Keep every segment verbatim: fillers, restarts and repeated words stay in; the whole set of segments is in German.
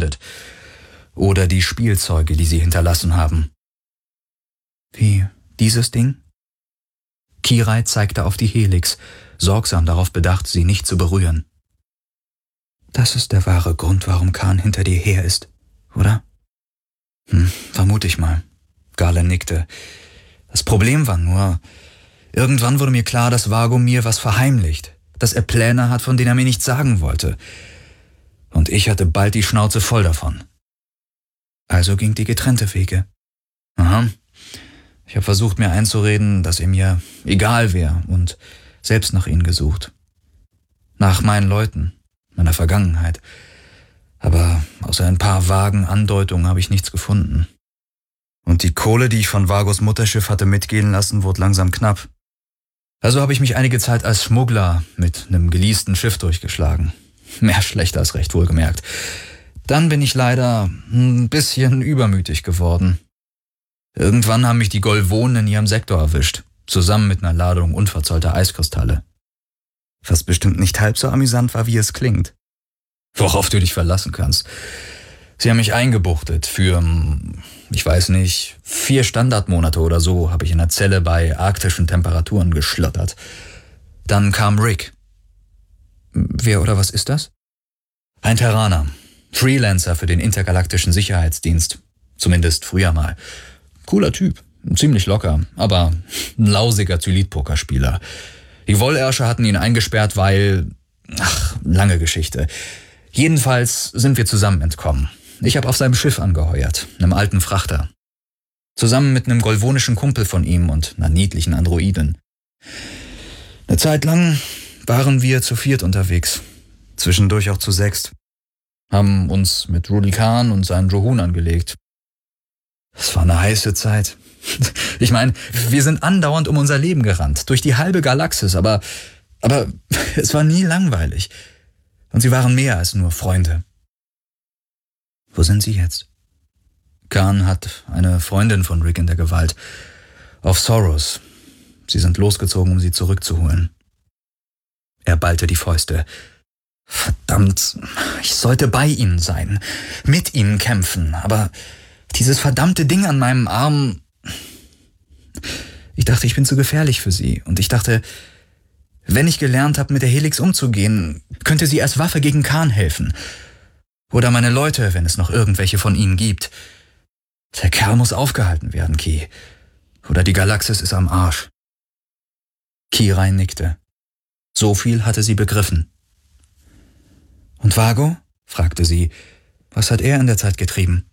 verschwindet. Oder die Spielzeuge, die sie hinterlassen haben. Wie dieses Ding? Kirai zeigte auf die Helix, sorgsam darauf bedacht, sie nicht zu berühren. Das ist der wahre Grund, warum Khan hinter dir her ist, oder? Hm, vermute ich mal. Galen nickte. Das Problem war nur, irgendwann wurde mir klar, dass Vago mir was verheimlicht, dass er Pläne hat, von denen er mir nichts sagen wollte. Und ich hatte bald die Schnauze voll davon. Also ging die getrennte Wege. Aha. Ich habe versucht, mir einzureden, dass er mir egal wäre und selbst nach ihnen gesucht. Nach meinen Leuten, meiner Vergangenheit. Aber außer ein paar vagen Andeutungen habe ich nichts gefunden. Und die Kohle, die ich von Vagos Mutterschiff hatte mitgehen lassen, wurde langsam knapp. Also habe ich mich einige Zeit als Schmuggler mit einem geleasten Schiff durchgeschlagen. Mehr schlecht als recht, wohlgemerkt. Dann bin ich leider ein bisschen übermütig geworden. Irgendwann haben mich die Golvonen in ihrem Sektor erwischt, zusammen mit einer Ladung unverzollter Eiskristalle. Was bestimmt nicht halb so amüsant war, wie es klingt. Worauf du dich verlassen kannst. Sie haben mich eingebuchtet für, ich weiß nicht, vier Standardmonate oder so habe ich in der Zelle bei arktischen Temperaturen geschlottert. Dann kam Rick. Wer oder was ist das? Ein Terraner, Freelancer für den intergalaktischen Sicherheitsdienst. Zumindest früher mal. Cooler Typ, ziemlich locker, aber ein lausiger Zylit-Pokerspieler. Die Wollersche hatten ihn eingesperrt, weil... Ach, lange Geschichte. Jedenfalls sind wir zusammen entkommen. Ich habe auf seinem Schiff angeheuert, einem alten Frachter. Zusammen mit einem golvonischen Kumpel von ihm und einer niedlichen Androidin. Eine Zeit lang waren wir zu viert unterwegs, zwischendurch auch zu sechst. Haben uns mit Rudi Khan und seinen Drohun angelegt. Es war eine heiße Zeit. Ich meine, wir sind andauernd um unser Leben gerannt, durch die halbe Galaxis, aber, aber es war nie langweilig. Und sie waren mehr als nur Freunde. Wo sind sie jetzt? Khan hat eine Freundin von Rick in der Gewalt. Auf Soros. Sie sind losgezogen, um sie zurückzuholen. Er ballte die Fäuste. Verdammt, ich sollte bei ihnen sein, mit ihnen kämpfen, aber dieses verdammte Ding an meinem Arm... Ich dachte, ich bin zu gefährlich für sie und ich dachte, wenn ich gelernt habe, mit der Helix umzugehen, könnte sie als Waffe gegen Khan helfen. Oder meine Leute, wenn es noch irgendwelche von ihnen gibt. Der Kerl muss aufgehalten werden, Ki. Oder die Galaxis ist am Arsch. Kirai nickte. So viel hatte sie begriffen. Und Vago? Fragte sie. Was hat er in der Zeit getrieben?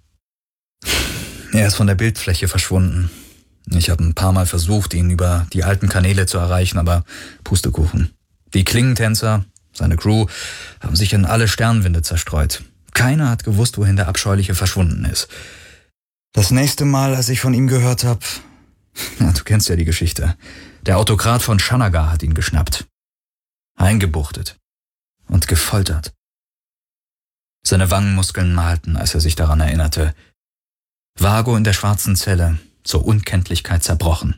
Er ist von der Bildfläche verschwunden. Ich habe ein paar Mal versucht, ihn über die alten Kanäle zu erreichen, aber Pustekuchen. Die Klingentänzer, seine Crew, haben sich in alle Sternwinde zerstreut. Keiner hat gewusst, wohin der Abscheuliche verschwunden ist. Das nächste Mal, als ich von ihm gehört habe, ja, du kennst ja die Geschichte, der Autokrat von Shanagar hat ihn geschnappt, eingebuchtet und gefoltert. Seine Wangenmuskeln malten, als er sich daran erinnerte. Vago in der schwarzen Zelle, zur Unkenntlichkeit zerbrochen.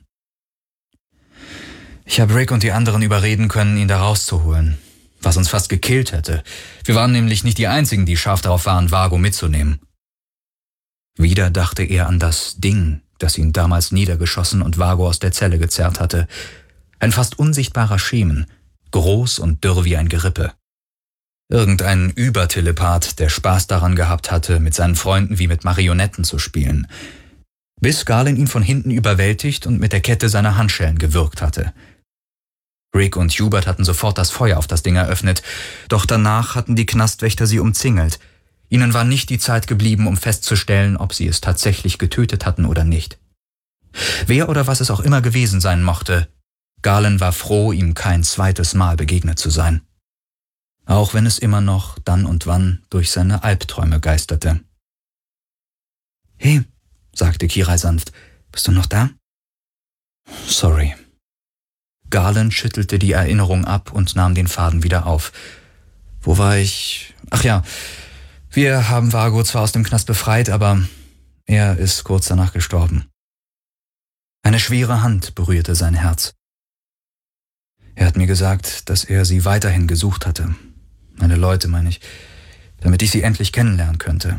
Ich habe Rick und die anderen überreden können, ihn da rauszuholen, was uns fast gekillt hätte. Wir waren nämlich nicht die Einzigen, die scharf darauf waren, Vago mitzunehmen. Wieder dachte er an das Ding, das ihn damals niedergeschossen und Vago aus der Zelle gezerrt hatte. Ein fast unsichtbarer Schemen, groß und dürr wie ein Gerippe. Irgendein Übertelepath, der Spaß daran gehabt hatte, mit seinen Freunden wie mit Marionetten zu spielen. Bis Galen ihn von hinten überwältigt und mit der Kette seiner Handschellen gewürgt hatte. Rick und Hubert hatten sofort das Feuer auf das Ding eröffnet, doch danach hatten die Knastwächter sie umzingelt. Ihnen war nicht die Zeit geblieben, um festzustellen, ob sie es tatsächlich getötet hatten oder nicht. Wer oder was es auch immer gewesen sein mochte, Galen war froh, ihm kein zweites Mal begegnet zu sein. Auch wenn es immer noch dann und wann durch seine Albträume geisterte. »Hey«, sagte Kirai sanft, »bist du noch da?« »Sorry.« Galen schüttelte die Erinnerung ab und nahm den Faden wieder auf. »Wo war ich? Ach ja, wir haben Vago zwar aus dem Knast befreit, aber er ist kurz danach gestorben.« Eine schwere Hand berührte sein Herz. Er hat mir gesagt, dass er sie weiterhin gesucht hatte. Meine Leute, meine ich, damit ich sie endlich kennenlernen könnte.